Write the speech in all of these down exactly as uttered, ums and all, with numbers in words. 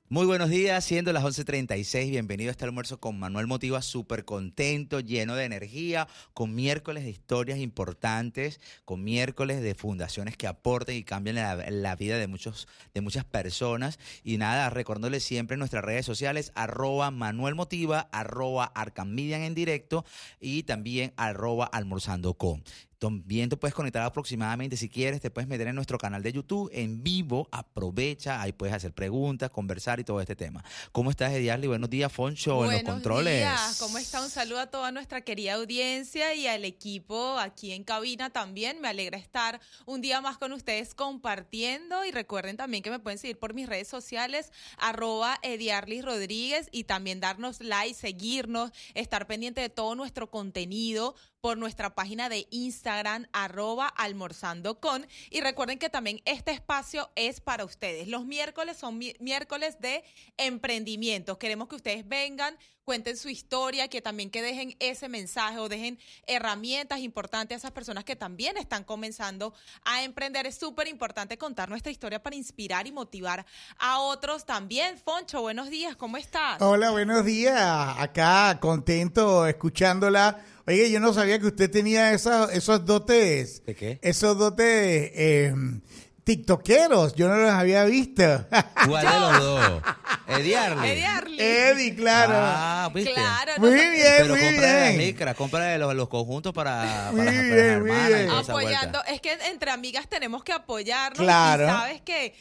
Muy buenos días, siendo las once treinta y seis, bienvenido a este almuerzo con Manuel Motiva, súper contento, lleno de energía, con miércoles de historias importantes, con miércoles de fundaciones que aporten y cambian la, la vida de muchos, de muchas personas. Y nada, recordándoles siempre en nuestras redes sociales, arroba Manuel Motiva, arroba Arcamidian en directo y también arroba almorzando con. También te puedes conectar aproximadamente, si quieres, te puedes meter en nuestro canal de YouTube en vivo, aprovecha, ahí puedes hacer preguntas, conversar y todo este tema. ¿Cómo estás, Ediarly? Buenos días, Foncho, en los controles. Buenos días, ¿cómo está? Un saludo a toda nuestra querida audiencia y al equipo aquí en cabina también. Me alegra estar un día más con ustedes compartiendo y recuerden también que me pueden seguir por mis redes sociales, arroba Ediarly Rodríguez, y también darnos like, seguirnos, estar pendiente de todo nuestro contenido por nuestra página de Instagram, arroba almorzando con. Y recuerden que también este espacio es para ustedes. Los miércoles son mi- miércoles de emprendimiento. Queremos que ustedes vengan, cuenten su historia, que también que dejen ese mensaje o dejen herramientas importantes a esas personas que también están comenzando a emprender. Es súper importante contar nuestra historia para inspirar y motivar a otros también. Foncho, buenos días, ¿cómo estás? Hola, buenos días. Acá contento escuchándola. Oye, yo no sabía que usted tenía esas, esos dotes. ¿De qué? Esos dotes eh, tiktokeros. Yo no los había visto. ¿Cuál de los dos? Ediarly. Ediarly. Eddie, claro. Ah, ¿viste? Claro, Muy no- bien, Pero muy compra de las bien. licras, compra de los, los conjuntos para, Muy para, para bien, las muy hermanas bien. y toda esa apoyando, vuelta. es que entre amigas tenemos que apoyarnos. Claro. Y sabes que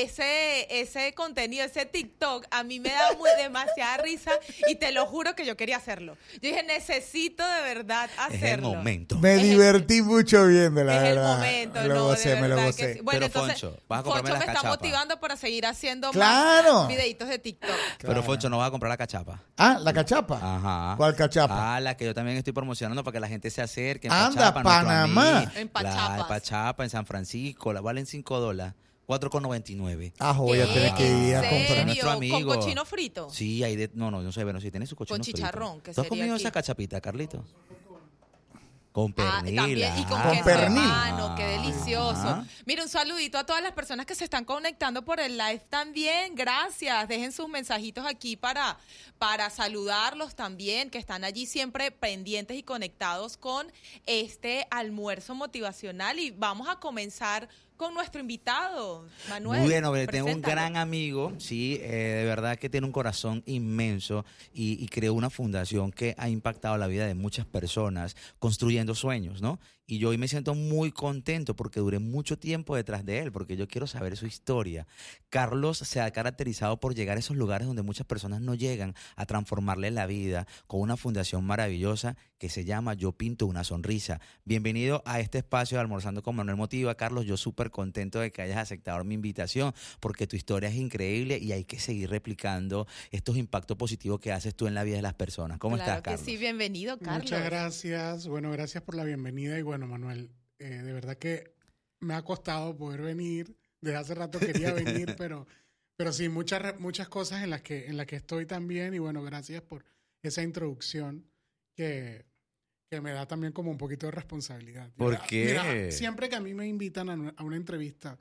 ese ese contenido, ese TikTok a mí me da muy, demasiada risa y te lo juro que yo quería hacerlo. Yo dije, necesito de verdad hacerlo. Es el momento. Me Es el- divertí mucho viéndola, Es el verdad. momento, Lo no, gocé, de me lo verdad gocé. que sí. Bueno, Pero, entonces, Foncho, vas a comprarme Foncho las me está cachapas. motivando para seguir haciendo Claro. más videitos de TikTok. Pero, Foncho, no vas a comprar la cachapa. Ah, la cachapa. Ajá. ¿Cuál cachapa? Ah, la que yo también estoy promocionando para que la gente se acerque. En Anda, Pachapa, nuestro Panamá. amigo. En Claro, Pachapas. en Pachapa, en San Francisco. La valen cinco dólares. cuatro con noventa y nueve. Ah, voy a ¿Qué? tener que ir a ¿En comprar. serio? Nuestro amigo. ¿Con cochino frito? Sí, hay de... No, no, no sé, bueno, sí, tiene su cochino Con frito. chicharrón, que ¿Tú has sería comido aquí. esa cachapita, Carlito? Con Ah, pernil. también, y con ah. Con queso pernil. hermano, qué delicioso. Ajá. Mira, un saludito a todas las personas que se están conectando por el live también, gracias. Dejen sus mensajitos aquí para, para saludarlos también, que están allí siempre pendientes y conectados con este almuerzo motivacional. Y vamos a comenzar con nuestro invitado, Manuel. Bueno, tengo un preséntalo. gran amigo, sí, eh, de verdad que tiene un corazón inmenso y, y creó una fundación que ha impactado la vida de muchas personas construyendo sueños, ¿no? Y yo hoy me siento muy contento porque duré mucho tiempo detrás de él, porque yo quiero saber su historia. Carlos se ha caracterizado por llegar a esos lugares donde muchas personas no llegan, a transformarle la vida con una fundación maravillosa que se llama Yo Pinto Una Sonrisa. Bienvenido a este espacio de Almorzando con Manuel Motiva. Carlos, yo súper contento de que hayas aceptado mi invitación porque tu historia es increíble y hay que seguir replicando estos impactos positivos que haces tú en la vida de las personas. ¿Cómo Claro estás, que Carlos? sí, bienvenido, Carlos. Muchas gracias. Bueno, gracias por la bienvenida. Y bueno, Manuel, eh, de verdad que me ha costado poder venir. Desde hace rato quería venir, pero, pero sí, muchas, re- muchas cosas en las, que, en las que estoy también. Y bueno, gracias por esa introducción que, que me da también como un poquito de responsabilidad. ¿Por Mira, qué? mira, siempre que a mí me invitan a una, a una entrevista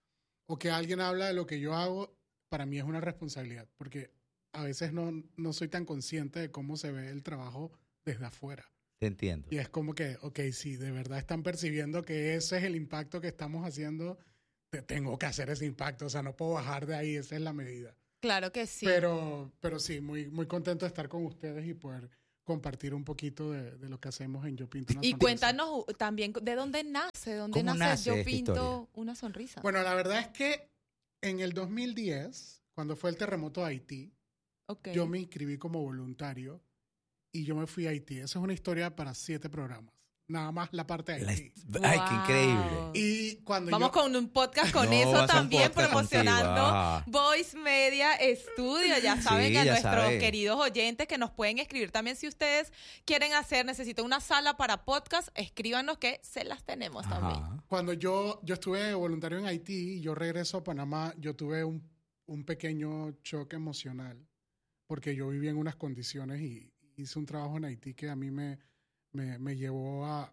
o que alguien habla de lo que yo hago, para mí es una responsabilidad. Porque a veces no, no soy tan consciente de cómo se ve el trabajo desde afuera. Te entiendo. Y es como que, ok, si de verdad están percibiendo que ese es el impacto que estamos haciendo, te tengo que hacer ese impacto. O sea, no puedo bajar de ahí, esa es la medida. Claro que sí. Pero, pero sí, muy, muy contento de estar con ustedes y poder compartir un poquito de, de lo que hacemos en Yo Pinto Una Y Sonrisa. cuéntanos uh, también de dónde nace, dónde ¿Cómo nace, nace Yo esta Pinto historia? Una Sonrisa. Bueno, la verdad es que en el dos mil diez, cuando fue el terremoto de Haití, Ok. yo me inscribí como voluntario y yo me fui a Haití. Esa es una historia para siete programas. Nada más la parte de La- Haití. Ay, qué Wow. increíble. Y cuando Vamos yo... con un podcast con No, eso va a ser un también, podcast promocionando contigo, ajá. Voice Media Studio. Ya saben, Sí, a ya nuestros saben. queridos oyentes que nos pueden escribir también si ustedes quieren hacer, necesitan una sala para podcast, escríbanos que se las tenemos también. Ajá. Cuando yo, yo estuve voluntario en Haití y yo regreso a Panamá, yo tuve un, un pequeño choque emocional porque yo vivía en unas condiciones y hice un trabajo en Haití que a mí me, me, me llevó a,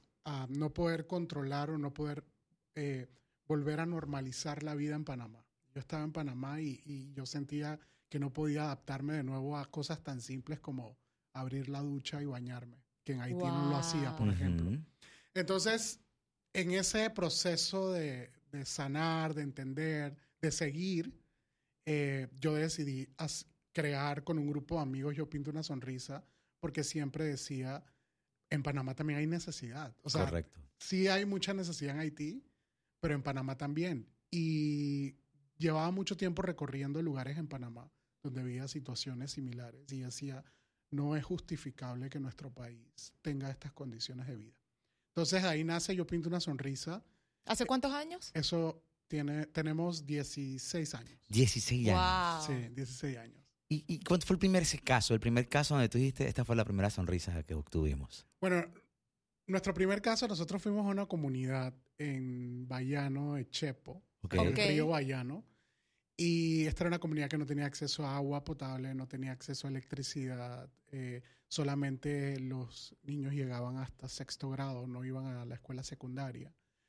a no poder controlar o no poder eh, volver a normalizar la vida en Panamá. Yo estaba en Panamá y, y yo sentía que no podía adaptarme de nuevo a cosas tan simples como abrir la ducha y bañarme, que en Haití wow. no lo hacía, por uh-huh. ejemplo. Entonces, en ese proceso de, de sanar, de entender, de seguir, eh, yo decidí as- crear con un grupo de amigos Yo Pinto Una Sonrisa, porque siempre decía, en Panamá también hay necesidad. O sea, correcto. Sí hay mucha necesidad en Haití, pero en Panamá también. Y llevaba mucho tiempo recorriendo lugares en Panamá donde veía situaciones similares y decía, no es justificable que nuestro país tenga estas condiciones de vida. Entonces ahí nace Yo Pinto Una Sonrisa. ¿Hace cuántos años? Eso tiene, tenemos dieciséis años. dieciséis años. Wow. Sí, dieciséis años. ¿Y, ¿Y cuánto fue el primer ese caso? El primer caso donde tú dijiste, esta fue la primera sonrisa que obtuvimos. Bueno, nuestro primer caso, nosotros fuimos a una comunidad en Bayano de Chepo, okay. en el okay. río Bayano. Y esta era una comunidad que no tenía acceso a agua potable, no tenía acceso a electricidad. Eh, solamente los niños llegaban hasta sexto grado, no iban a la escuela secundaria.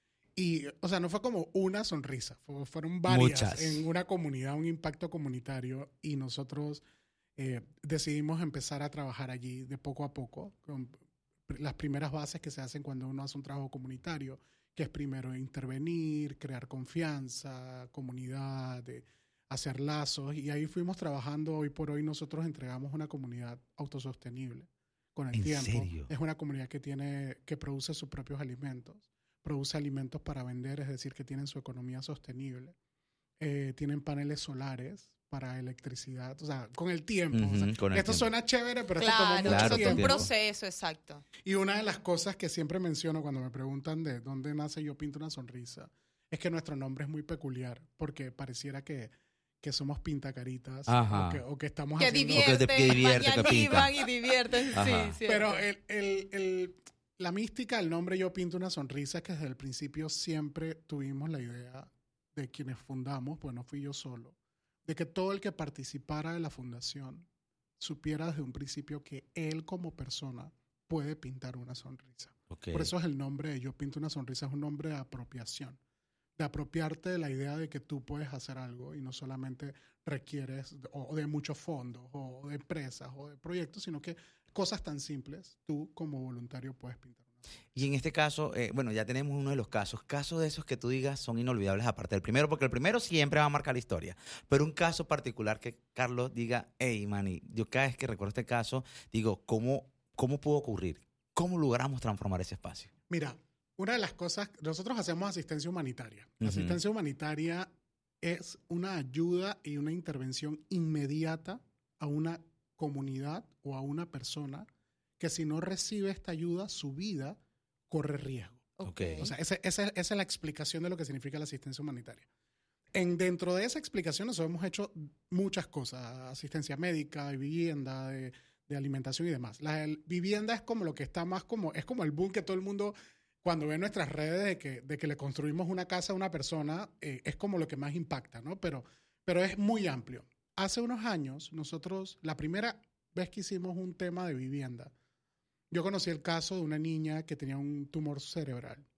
Y, o sea, no fue como una sonrisa, fue, fueron varias Muchas. En una comunidad, un impacto comunitario. Y nosotros eh, decidimos empezar a trabajar allí de poco a poco, con las primeras bases que se hacen cuando uno hace un trabajo comunitario, que es primero intervenir, crear confianza, comunidad, de hacer lazos. Y ahí fuimos trabajando. Hoy por hoy nosotros entregamos una comunidad autosostenible con el ¿En tiempo. serio? Es una comunidad que, tiene, que produce sus propios alimentos, produce alimentos para vender, es decir, que tienen su economía sostenible. Eh, tienen paneles solares para electricidad, o sea, con el tiempo. Uh-huh, o sea, con el esto tiempo. suena chévere, pero claro, esto tomó mucho claro, tiempo. Es un proceso, exacto. Y una de las cosas que siempre menciono cuando me preguntan de dónde nace Yo Pinto Una Sonrisa es que nuestro nombre es muy peculiar, porque pareciera que, que somos pintacaritas o que, o que estamos que haciendo... Divierten, que divierte, que pinta. y divierten, Ajá. sí, Pero el, el, el, la mística del nombre Yo Pinto Una Sonrisa es que desde el principio siempre tuvimos la idea de quienes fundamos, pues no fui yo solo, de que todo el que participara de la fundación supiera desde un principio que él como persona puede pintar una sonrisa. Okay. Por eso es el nombre de Yo Pinto Una Sonrisa, es un nombre de apropiación, de apropiarte de la idea de que tú puedes hacer algo y no solamente requieres de, o de muchos fondos o de empresas o de proyectos, sino que cosas tan simples, tú como voluntario puedes pintar. Y en este caso, eh, bueno, ya tenemos uno de los casos. Casos de esos que tú digas son inolvidables aparte del primero, porque el primero siempre va a marcar la historia. Pero un caso particular que Carlos diga, hey, Manny, yo cada vez que recuerdo este caso, digo, ¿cómo, cómo pudo ocurrir? ¿Cómo logramos transformar ese espacio? Mira, una de las cosas, nosotros hacemos asistencia humanitaria. La Uh-huh. asistencia humanitaria es una ayuda y una intervención inmediata a una comunidad o a una persona que si no recibe esta ayuda, su vida corre riesgo. Okay. O sea, esa, esa, esa es la explicación de lo que significa la asistencia humanitaria. En, dentro de esa explicación nosotros hemos hecho muchas cosas, asistencia médica, de vivienda, de, de alimentación y demás. La el, vivienda es como lo que está más como, es como el boom que todo el mundo, cuando ve nuestras redes de que, de que le construimos una casa a una persona, eh, es como lo que más impacta, ¿no? Pero, pero es muy amplio. Hace unos años, nosotros, la primera vez que hicimos un tema de vivienda, yo conocí el caso de una niña que tenía un tumor cerebral.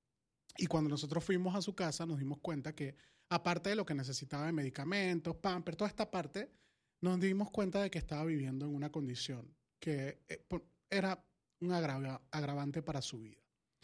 Y cuando nosotros fuimos a su casa, nos dimos cuenta que, aparte de lo que necesitaba de medicamentos, pamper, toda esta parte, nos dimos cuenta de que estaba viviendo en una condición que era un agrava, agravante para su vida.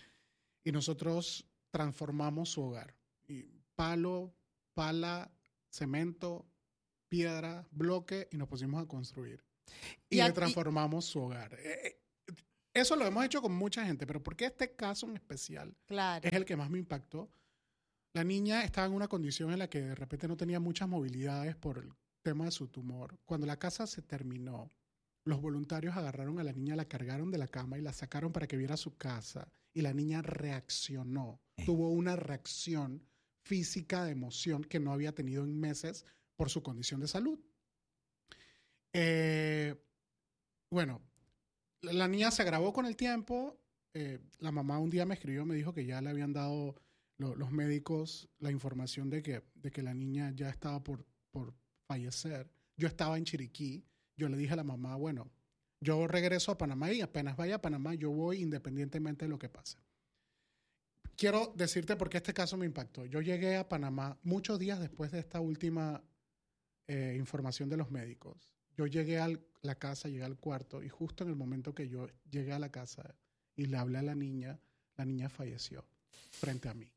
Y nosotros transformamos su hogar. Y palo, pala, cemento, piedra, bloque, y nos pusimos a construir. Y, y le transformamos y... su hogar. Eh, Eso lo hemos hecho con mucha gente, pero ¿por qué este caso en especial claro. es el que más me impactó? La niña estaba en una condición en la que de repente no tenía muchas movilidades por el tema de su tumor. Cuando la casa se terminó, los voluntarios agarraron a la niña, la cargaron de la cama y la sacaron para que viera su casa. Y la niña reaccionó, eh. tuvo una reacción física de emoción que no había tenido en meses por su condición de salud. Eh, bueno... La niña se agravó con el tiempo. Eh, la mamá un día me escribió, me dijo que ya le habían dado lo, los médicos la información de que, de que la niña ya estaba por, por fallecer. Yo estaba en Chiriquí. Yo le dije a la mamá, bueno, yo regreso a Panamá y apenas vaya a Panamá yo voy independientemente de lo que pase. quiero decirte por qué este caso me impactó. Yo llegué a Panamá muchos días después de esta última eh, información de los médicos. Yo llegué a la casa, llegué al cuarto y justo en el momento que yo llegué a la casa y le hablé a la niña, la niña falleció frente a mí.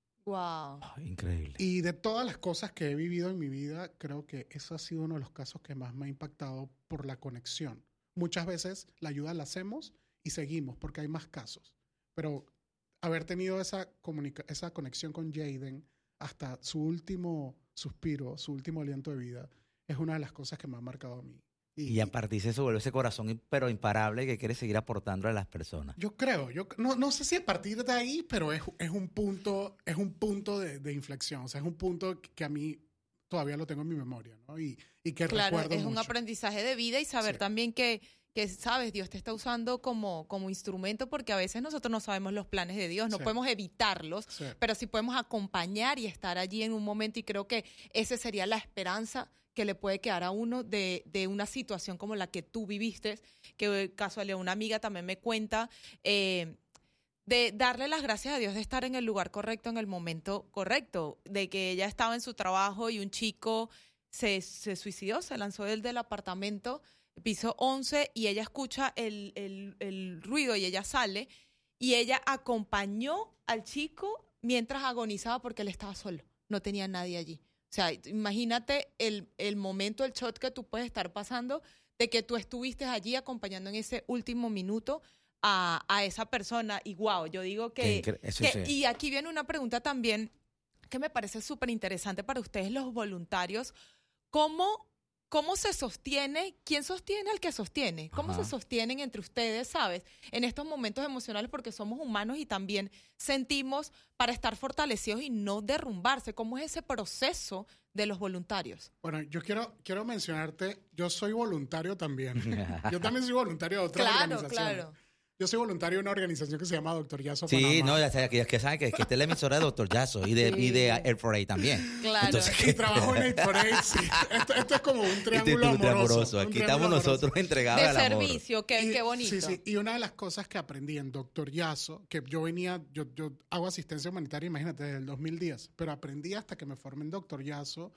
Wow. Oh, increíble. Y de todas las cosas que he vivido en mi vida, creo que eso ha sido uno de los casos que más me ha impactado por la conexión. Muchas veces la ayuda la hacemos y seguimos porque hay más casos. Pero haber tenido esa, comunica- esa conexión con Jaden hasta su último suspiro, su último aliento de vida, es una de las cosas que me ha marcado a mí. Y, Y a partir de eso vuelve ese corazón, pero imparable, que quiere seguir aportando a las personas. Yo creo, yo no, no sé si a partir de ahí, pero es, es un punto, es un punto de, de inflexión. O sea, es un punto que a mí todavía lo tengo en mi memoria, ¿no? Y, y que Claro, recuerdo es un mucho. aprendizaje de vida y saber Sí. también que, que, sabes, Dios te está usando como, como instrumento porque a veces nosotros no sabemos los planes de Dios, no Sí. podemos evitarlos, Sí. pero sí podemos acompañar y estar allí en un momento y creo que esa sería la esperanza que le puede quedar a uno de, de una situación como la que tú viviste, que casualidad una amiga también me cuenta, eh, de darle las gracias a Dios de estar en el lugar correcto, en el momento correcto, de que ella estaba en su trabajo y un chico se, se suicidó, se lanzó del, del apartamento, piso once, y ella escucha el, el, el ruido y ella sale, y ella acompañó al chico mientras agonizaba porque él estaba solo, no tenía nadie allí. O sea, imagínate el, el momento, el shot que tú puedes estar pasando de que tú estuviste allí acompañando en ese último minuto a, a esa persona. Y wow, yo digo que... Qué incre- eso que- sí. Y aquí viene una pregunta también que me parece súper interesante para ustedes, los voluntarios. ¿Cómo, ¿Cómo se sostiene? ¿Quién sostiene al que sostiene? ¿Cómo Ajá. se sostienen entre ustedes, sabes? En estos momentos emocionales, porque somos humanos y también sentimos para estar fortalecidos y no derrumbarse. ¿Cómo es ese proceso de los voluntarios? Bueno, yo quiero, quiero mencionarte, yo soy voluntario también. Yo también soy voluntario de otras Claro, organizaciones. claro. Yo soy voluntario de una organización que se llama Doctor Yaso Sí, Panamá. no, ya sabes que, que saben que, que esta es la emisora de Doctor Yaso y de, Sí. y de Air four A también. Claro. Y trabajo en Aid for Aid, sí. Esto, esto es como un Este triángulo es tu amoroso. amoroso. un Aquí triángulo estamos amoroso. nosotros entregados De al amor. servicio, qué, Y- qué bonito. Sí, sí. Y una de las cosas que aprendí en Doctor Yaso, que yo venía, yo, yo hago asistencia humanitaria, imagínate, desde el dos mil diez, pero aprendí hasta que me formé en Doctor Yaso,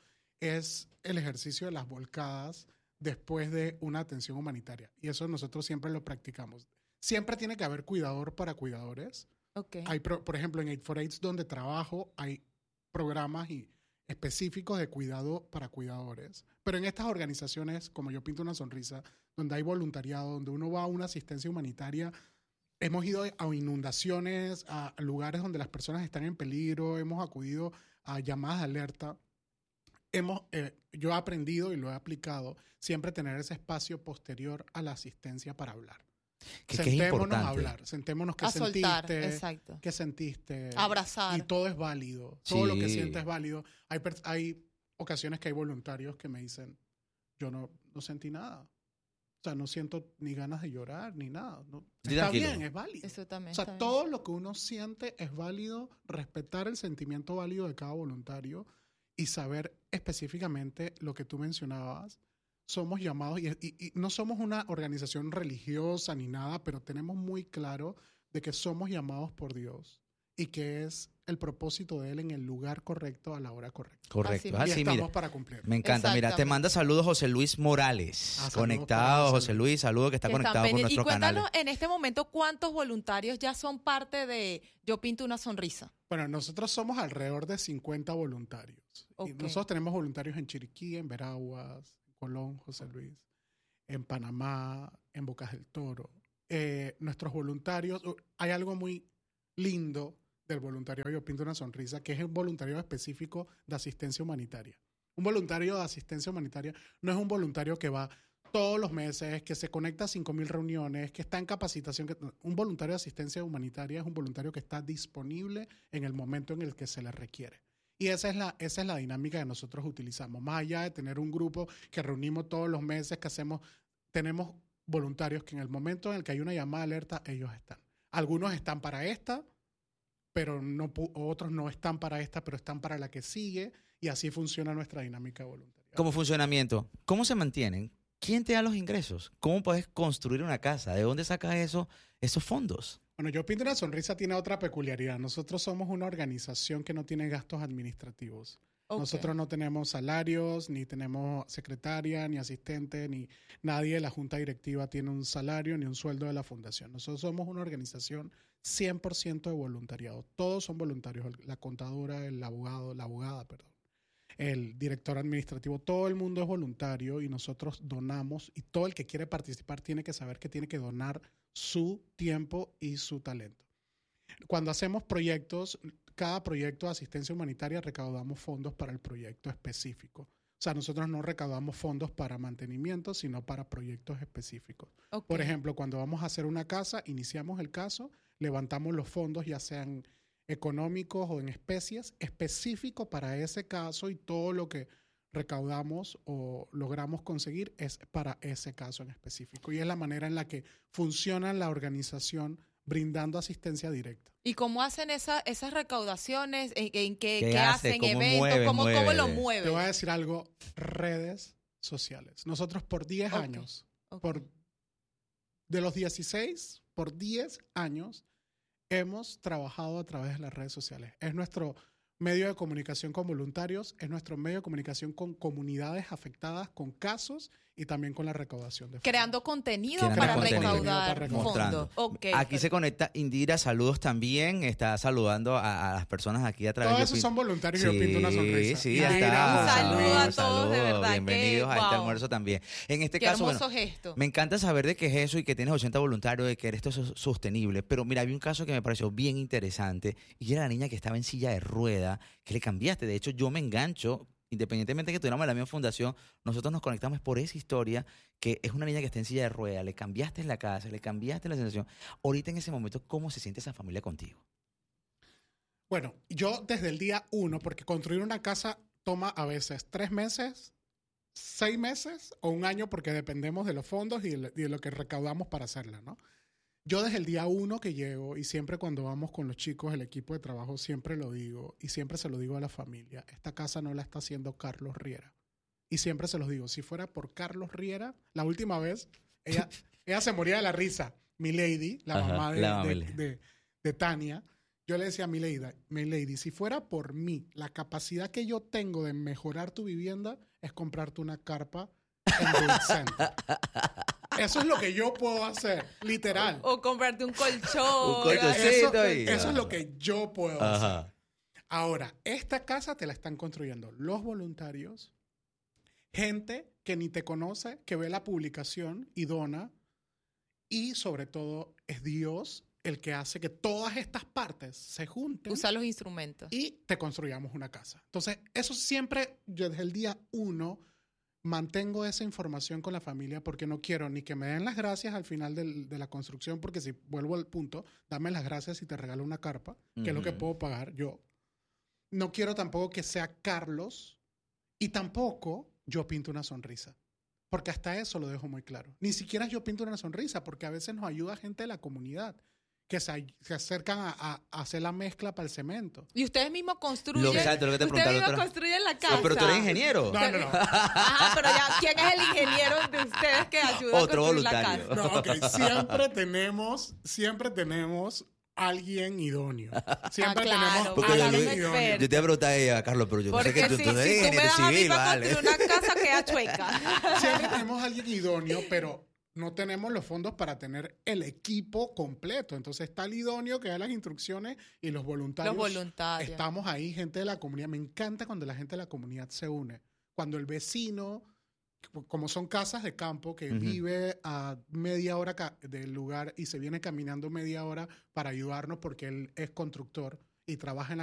es el ejercicio de las volcadas después de una atención humanitaria. Y eso nosotros siempre lo practicamos. Siempre tiene que haber cuidador para cuidadores. Okay. Hay, pro- por ejemplo, en Aid for Aid, donde trabajo, hay programas y específicos de cuidado para cuidadores. Pero en estas organizaciones, como Yo Pinto una Sonrisa, donde hay voluntariado, donde uno va a una asistencia humanitaria, hemos ido a inundaciones, a lugares donde las personas están en peligro, hemos acudido a llamadas de alerta. Hemos, eh, yo he aprendido y lo he aplicado, siempre tener ese espacio posterior a la asistencia para hablar. Que, que es sentémonos importante. a hablar, sentémonos qué A soltar, sentiste, exacto. qué sentiste. Abrazar. Y todo es válido, todo lo que Sí. sientes es válido. Hay, pers- hay ocasiones que hay voluntarios que me dicen, yo no, no sentí nada. O sea, no siento ni ganas de llorar, ni nada. No, Sí, está tranquilo. bien, es válido. Eso también O sea, está bien. todo lo que uno siente es válido, respetar el sentimiento válido de cada voluntario y saber específicamente lo que tú mencionabas. Somos llamados, y, y- y no somos una organización religiosa ni nada, pero tenemos muy claro de que somos llamados por Dios y que es el propósito de Él en el lugar correcto a la hora correcta. Correcto. Así Ah, y sí, estamos mira. para cumplir. Me encanta. Mira, te Exactamente. manda saludos José Luis Morales. Ah, saludos Conectado, para José José Luis. Saludos que está Que están conectado por pendientes. nuestro Y cuéntanos canal. en este momento cuántos voluntarios ya son parte de Yo Pinto una Sonrisa. Bueno, nosotros somos alrededor de cincuenta voluntarios. Y Ok. nosotros tenemos voluntarios en Chiriquí, en Veraguas, en Colón, José Luis, en Panamá, en Bocas del Toro. Eh, nuestros voluntarios, uh, hay algo muy lindo del voluntariado Yo Pinto una Sonrisa, que es un voluntariado específico de asistencia humanitaria. Un voluntario de asistencia humanitaria no es un voluntario que va todos los meses, que se conecta a cinco mil reuniones, que está en capacitación. Que, un voluntario de asistencia humanitaria es un voluntario que está disponible en el momento en el que se le requiere. Y esa es la, esa es la dinámica que nosotros utilizamos. Más allá de tener un grupo que reunimos todos los meses, que hacemos, tenemos voluntarios que en el momento en el que hay una llamada de alerta, ellos están. Algunos están para esta, pero no, pu- otros no están para esta, pero están para la que sigue, y así funciona nuestra dinámica voluntaria. Como funcionamiento, ¿cómo se mantienen? ¿Quién te da los ingresos? ¿Cómo puedes construir una casa? ¿De dónde sacas eso, esos fondos? Bueno, Yo Pinto una Sonrisa tiene otra peculiaridad. Nosotros somos una organización que no tiene gastos administrativos. Ok. Nosotros no tenemos salarios, ni tenemos secretaria, ni asistente, ni nadie de la junta directiva tiene un salario ni un sueldo de la fundación. Nosotros somos una organización cien por ciento de voluntariado. Todos son voluntarios. La contadora, el abogado, la abogada, perdón, el director administrativo, todo el mundo es voluntario y nosotros donamos, y todo el que quiere participar tiene que saber que tiene que donar su tiempo y su talento. Cuando hacemos proyectos, cada proyecto de asistencia humanitaria recaudamos fondos para el proyecto específico. O sea, nosotros no recaudamos fondos para mantenimiento, sino para proyectos específicos. Ok. Por ejemplo, cuando vamos a hacer una casa, iniciamos el caso, levantamos los fondos, ya sean económicos o en especies, específicos para ese caso, y todo lo que recaudamos o logramos conseguir es para ese caso en específico. Y es la manera en la que funciona la organización brindando asistencia directa. ¿Y cómo hacen esa, esas recaudaciones? ¿En, en qué, ¿Qué qué hace? hacen? ¿Cómo ¿Eventos? mueve, ¿Cómo, mueve? ¿Cómo lo Te mueven? voy a decir algo, redes sociales. Nosotros por diez Ok, años, ok. por, de los dieciséis, por diez años, hemos trabajado a través de las redes sociales. Es nuestro medio de comunicación con voluntarios, es nuestro medio de comunicación con comunidades afectadas, con casos y también con la recaudación de fondos. Creando contenido Creando para contenido. recaudar Para Mostrando. fondos. Ok, Aquí se perfecto. conecta Indira, saludos también. Está saludando a, a las personas aquí a través Todos de esos Yo son Pinto. voluntarios y Yo Pinto una Sonrisa. Sí, Y ya mira, está. Un saludo a Saludos, todos, de saludos. verdad, Bienvenidos que, a este wow. almuerzo también. En este Qué caso, hermoso bueno, gesto. me encanta saber de qué es eso y que tienes ochenta voluntarios, de que esto es sostenible. Pero mira, había un caso que me pareció bien interesante y era la niña que estaba en silla de rueda, que le cambiaste. De hecho, yo me engancho, independientemente de que tuviéramos la misma fundación, nosotros nos conectamos por esa historia, que es una niña que está en silla de rueda, le cambiaste la casa, le cambiaste la sensación. Ahorita en ese momento, ¿cómo se siente esa familia contigo? Bueno, yo desde el día uno, porque construir una casa toma a veces tres meses, seis meses o un año, porque dependemos de los fondos y de lo que recaudamos para hacerla, ¿no? Yo desde el día uno que llego, y siempre cuando vamos con los chicos, el equipo de trabajo, siempre lo digo, y siempre se lo digo a la familia, esta casa no la está haciendo Carlos Riera. Y siempre se los digo, si fuera por Carlos Riera, la última vez, ella, ella se moría de la risa. Mi lady, la Ajá, mamá de, la mamá de, de- de- de Tania, yo le decía a mi lady, mi lady, si fuera por mí, la capacidad que yo tengo de mejorar tu vivienda es comprarte una carpa en Build Center. Eso es lo que yo puedo hacer, literal. O comprarte un colchón. Un colchón, sí. Eso, Cosito y- eso es lo que yo puedo hacer. Ajá. Ahora, esta casa te la están construyendo los voluntarios, gente que ni te conoce, que ve la publicación y dona, y sobre todo es Dios el que hace que todas estas partes se junten Usa los instrumentos. y te construyamos una casa. Entonces, eso siempre, yo desde el día uno mantengo esa información con la familia, porque no quiero ni que me den las gracias al final del- de la construcción, porque si vuelvo al punto, dame las gracias y te regalo una carpa, que es lo que Ujú. puedo pagar yo. No quiero tampoco que sea Carlos, y tampoco Yo Pinto una Sonrisa, porque hasta eso lo dejo muy claro. Ni siquiera Yo Pinto una Sonrisa, porque a veces nos ayuda gente de la comunidad que se, se acercan a, a- a hacer la mezcla para el cemento. Y ustedes mismos construyen. Lo que- exacto, lo que te ustedes preguntaba la mismos otra- construyen la casa. Ah, pero tú eres ingeniero. No, no, no. Ajá, pero ya, ¿quién es el ingeniero de ustedes que ayuda Otro a construir la voluntario. casa? No, ok. Siempre tenemos, siempre tenemos alguien idóneo. Siempre Ah, claro, tenemos porque alguien yo- experto. idóneo. Yo te voy a preguntar a ella, Carlos, pero yo no sé Porque que tú, si, tú si eres tú me ingeniero das a mí civil, para vale. construir una casa, queda chueca. Siempre tenemos alguien idóneo, pero no tenemos los fondos para tener el equipo completo. Entonces está el idóneo que da las instrucciones y los voluntarios. Los voluntarios. Estamos ahí, gente de la comunidad. Me encanta cuando la gente de la comunidad se une. Cuando el vecino, como son casas de campo, que Ujú. vive a media hora ca- del lugar y se viene caminando media hora para ayudarnos porque él es constructor y trabaja en la